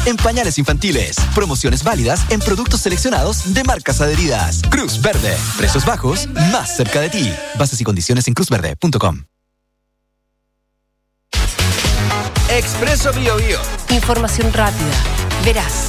en pañales infantiles. Promociones válidas en productos seleccionados de marcas adheridas. Cruz Verde. Precios bajos, más cerca de ti. Bases y condiciones en cruzverde.com. Expreso Bio Bio. Información rápida, veraz.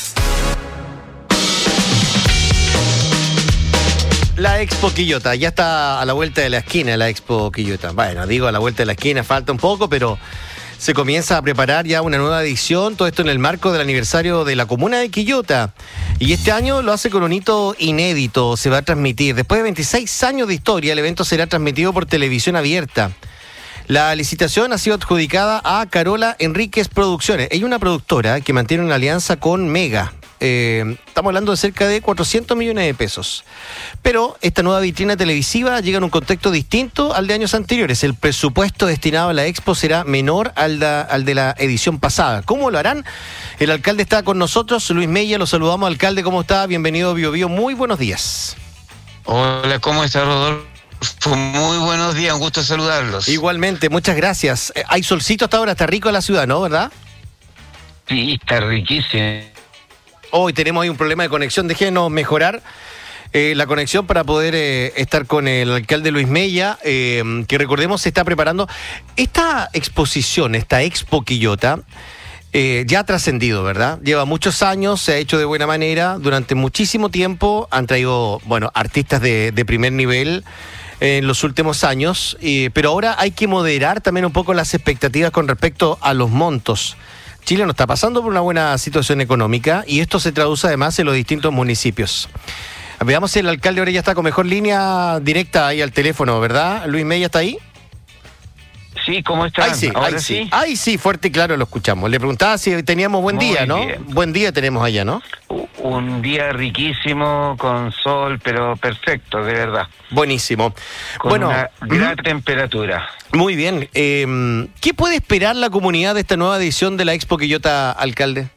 La Expo Quillota, ya está a la vuelta de la esquina la Expo Quillota. Bueno, digo a la vuelta de la esquina, falta un poco, pero se comienza a preparar ya una nueva edición, todo esto en el marco del aniversario de la comuna de Quillota. Y este año lo hace con un hito inédito, se va a transmitir. Después de 26 años de historia, el evento será transmitido por televisión abierta. La licitación ha sido adjudicada a Carola Enríquez Producciones. Ella es una productora que mantiene una alianza con Mega. Estamos hablando de cerca de 400 millones de pesos. Pero esta nueva vitrina televisiva llega en un contexto distinto al de años anteriores. El presupuesto destinado a la Expo será menor al de la edición pasada. ¿Cómo lo harán? El alcalde está con nosotros, Luis Mella. Lo saludamos, alcalde. ¿Cómo está? Bienvenido a Bio Bio. Muy buenos días. Hola, ¿cómo está, Rodolfo? Muy buenos días, un gusto saludarlos. Igualmente, muchas gracias. Hay solcito hasta ahora, está rico la ciudad, ¿no? ¿Verdad? Sí, está riquísimo. Hoy tenemos ahí un problema de conexión. Déjenos mejorar la conexión para poder estar con el alcalde Luis Mella, que recordemos se está preparando. Esta exposición, esta Expo Quillota, ya ha trascendido, ¿verdad? Lleva muchos años, se ha hecho de buena manera, durante muchísimo tiempo han traído, bueno, artistas de primer nivel en los últimos años, pero ahora hay que moderar también un poco las expectativas con respecto a los montos. Chile no está pasando por una buena situación económica y esto se traduce además en los distintos municipios. Veamos si el alcalde ahora ya está con mejor línea directa ahí al teléfono, ¿verdad? Luis Mella, ¿está ahí? Sí, ¿cómo están? Ahí sí, ¿Ahora ahí sí. Ahí sí, fuerte y claro lo escuchamos. Le preguntaba si teníamos buen Muy día, ¿no? bien. Buen día tenemos allá, ¿no? Un día riquísimo, con sol, pero perfecto, de verdad. Buenísimo. Con bueno, una gran temperatura. Muy bien. ¿Qué puede esperar la comunidad de esta nueva edición de la Expo Quillota, alcalde?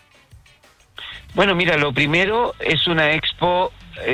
Bueno, mira, lo primero es una expo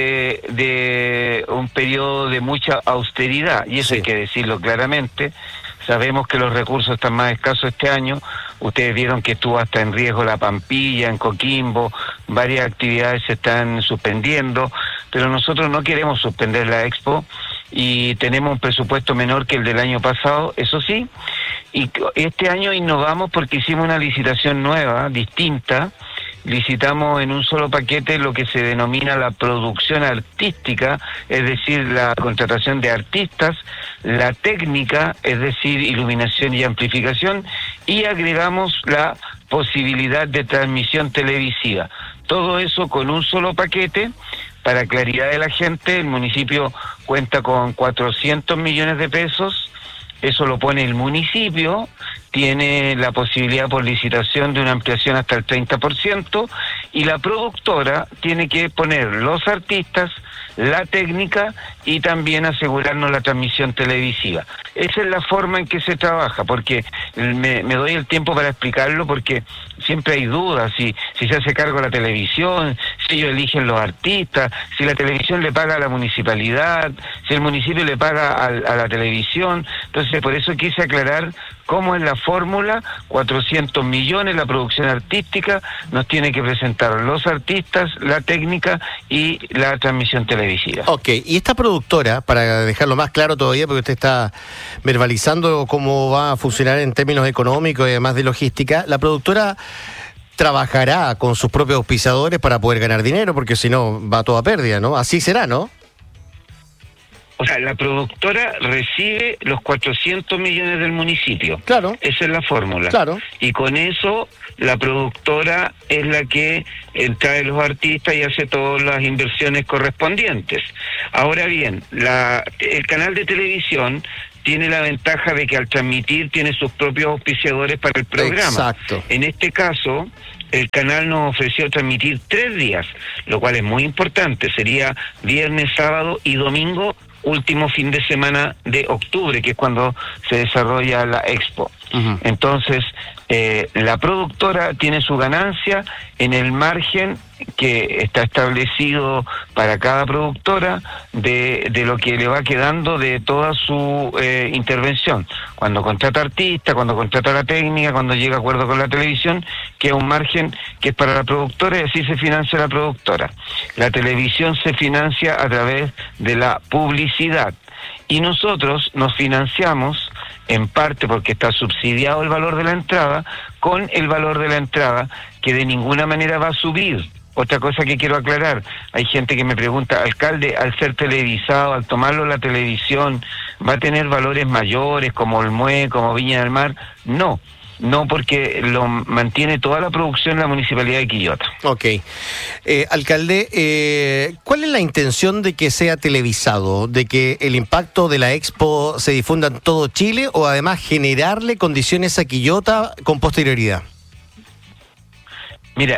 de un periodo de mucha austeridad, y eso Sí. hay que decirlo claramente. Sabemos que los recursos están más escasos este año. Ustedes vieron que estuvo hasta en riesgo La Pampilla, en Coquimbo, varias actividades se están suspendiendo, pero nosotros no queremos suspender la expo y tenemos un presupuesto menor que el del año pasado, eso sí, y este año innovamos porque hicimos una licitación nueva, distinta. Licitamos en un solo paquete lo que se denomina la producción artística, es decir, la contratación de artistas, la técnica, es decir, iluminación y amplificación, y agregamos la posibilidad de transmisión televisiva. Todo eso con un solo paquete. Para claridad de la gente, el municipio cuenta con 400 millones de pesos. Eso lo pone el municipio, tiene la posibilidad por licitación de una ampliación hasta el 30%, y la productora tiene que poner los artistas, la técnica y también asegurarnos la transmisión televisiva. Esa es la forma en que se trabaja, porque me doy el tiempo para explicarlo, porque siempre hay dudas, si se hace cargo la televisión, si ellos eligen los artistas, si la televisión le paga a la municipalidad, si el municipio le paga a la televisión. Entonces, por eso quise aclarar cómo es la fórmula. 400 millones, la producción artística, nos tiene que presentar los artistas, la técnica y la transmisión televisiva. Ok, y esta productora, para dejarlo más claro todavía, porque usted está verbalizando cómo va a funcionar en términos económicos y además de logística, la productora trabajará con sus propios auspiciadores para poder ganar dinero, porque si no va todo a pérdida, ¿no? Así será, ¿no? O sea, la productora recibe los 400 millones del municipio. Claro. Esa es la fórmula. Claro. Y con eso, la productora es la que trae los artistas y hace todas las inversiones correspondientes. Ahora bien, el canal de televisión tiene la ventaja de que al transmitir tiene sus propios auspiciadores para el programa. Exacto. En este caso, el canal nos ofreció transmitir 3 días, lo cual es muy importante. Sería viernes, sábado y domingo, último fin de semana de octubre, que es cuando se desarrolla la expo. Uh-huh. Entonces, La productora tiene su ganancia en el margen que está establecido para cada productora de lo que le va quedando de toda su intervención. Cuando contrata artistas, cuando contrata la técnica, cuando llega a acuerdo con la televisión, queda un margen que es para la productora y así se financia la productora. La televisión se financia a través de la publicidad y nosotros nos financiamos en parte porque está subsidiado el valor de la entrada, con el valor de la entrada que de ninguna manera va a subir. Otra cosa que quiero aclarar, hay gente que me pregunta, alcalde, al ser televisado, al tomarlo la televisión, ¿va a tener valores mayores como Olmué, como Viña del Mar? No, porque lo mantiene toda la producción la Municipalidad de Quillota. Ok. Alcalde, ¿cuál es la intención de que sea televisado? ¿De que el impacto de la Expo se difunda en todo Chile o además generarle condiciones a Quillota con posterioridad? Mira,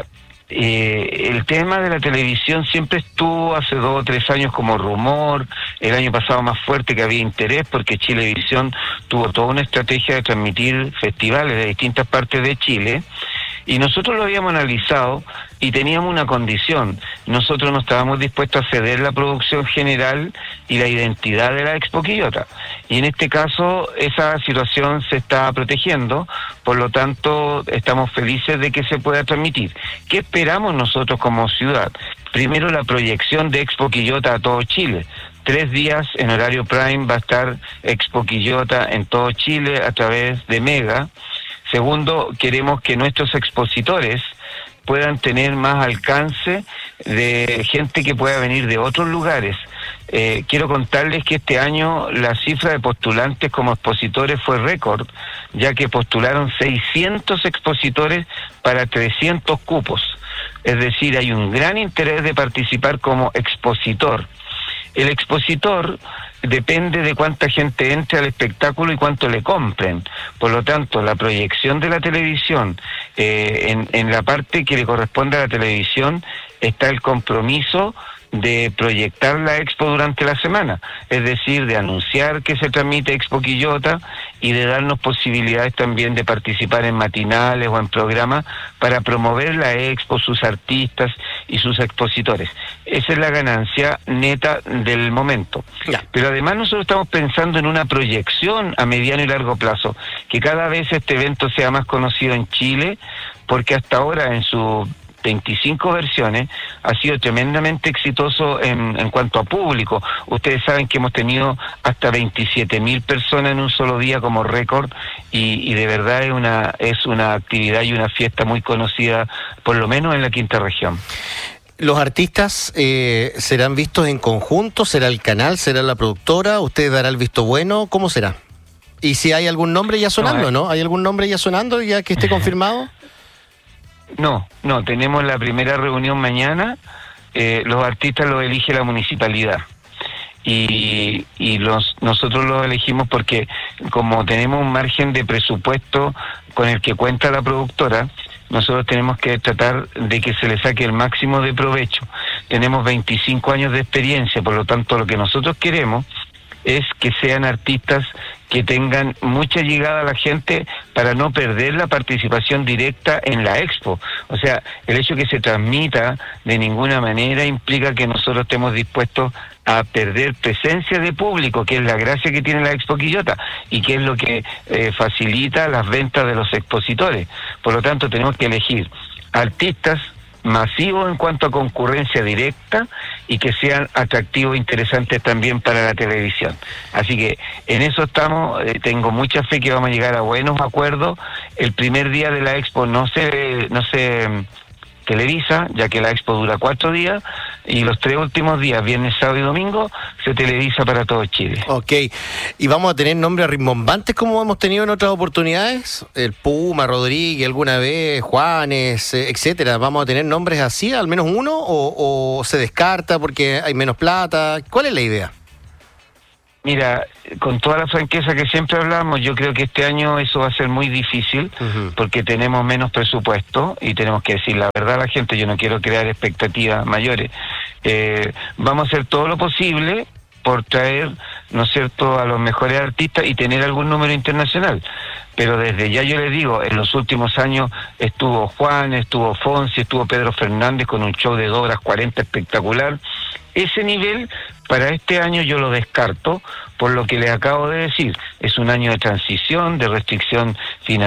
el tema de la televisión siempre estuvo hace 2 o 3 años como rumor, el año pasado más fuerte que había interés porque Chilevisión tuvo toda una estrategia de transmitir festivales de distintas partes de Chile y nosotros lo habíamos analizado y teníamos una condición, nosotros no estábamos dispuestos a ceder la producción general y la identidad de la Expo Quillota y en este caso esa situación se está protegiendo, por lo tanto estamos felices de que se pueda transmitir. ¿Qué esperamos nosotros como ciudad? Primero, la proyección de Expo Quillota a todo Chile. 3 días en horario prime va a estar Expo Quillota en todo Chile a través de Mega. Segundo, queremos que nuestros expositores puedan tener más alcance de gente que pueda venir de otros lugares. Quiero contarles que este año la cifra de postulantes como expositores fue récord, ya que postularon 600 expositores para 300 cupos. Es decir, hay un gran interés de participar como expositor. El expositor depende de cuánta gente entre al espectáculo y cuánto le compren. Por lo tanto, la proyección de la televisión, en la parte que le corresponde a la televisión, está el compromiso de proyectar la Expo durante la semana, es decir, de anunciar que se transmite Expo Quillota y de darnos posibilidades también de participar en matinales o en programas para promover la Expo, sus artistas y sus expositores. Esa es la ganancia neta del momento. Pero además nosotros estamos pensando en una proyección a mediano y largo plazo, que cada vez este evento sea más conocido en Chile, porque hasta ahora en su 25 versiones, ha sido tremendamente exitoso en cuanto a público. Ustedes saben que hemos tenido hasta 27.000 personas en un solo día como récord y de verdad es una actividad y una fiesta muy conocida, por lo menos en la quinta región. ¿Los artistas serán vistos en conjunto? ¿Será el canal? ¿Será la productora? ¿Usted dará el visto bueno? ¿Cómo será? ¿Y si hay algún nombre ya sonando, no? ¿Hay algún nombre ya sonando ya que esté confirmado? No, tenemos la primera reunión mañana, los artistas los elige la municipalidad y nosotros los elegimos porque como tenemos un margen de presupuesto con el que cuenta la productora, nosotros tenemos que tratar de que se le saque el máximo de provecho. Tenemos 25 años de experiencia, por lo tanto lo que nosotros queremos es que sean artistas que tengan mucha llegada a la gente para no perder la participación directa en la Expo. O sea, el hecho de que se transmita de ninguna manera implica que nosotros estemos dispuestos a perder presencia de público, que es la gracia que tiene la Expo Quillota y que es lo que facilita las ventas de los expositores. Por lo tanto, tenemos que elegir artistas masivos en cuanto a concurrencia directa y que sean atractivos e interesantes también para la televisión. Así que en eso estamos, tengo mucha fe que vamos a llegar a buenos acuerdos. El primer día de la Expo no se televisa, ya que la Expo dura 4 días, y los 3 últimos días, viernes, sábado y domingo, se televisa para todo Chile. Ok, ¿y vamos a tener nombres rimbombantes como hemos tenido en otras oportunidades? El Puma, Rodríguez, alguna vez, Juanes, etcétera. ¿Vamos a tener nombres así, al menos uno, o se descarta porque hay menos plata? ¿Cuál es la idea? Mira, con toda la franqueza que siempre hablamos, yo creo que este año eso va a ser muy difícil, porque tenemos menos presupuesto y tenemos que decir la verdad a la gente. Yo no quiero crear expectativas mayores. Vamos a hacer todo lo posible por traer, ¿no es cierto?, a los mejores artistas y tener algún número internacional. pero desde ya yo les digo, en los últimos años estuvo Juan, estuvo Fonsi, estuvo Pedro Fernández con un show de 2 horas 40 espectacular. Ese nivel para este año yo lo descarto, por lo que les acabo de decir. Es un año de transición, de restricción financiera.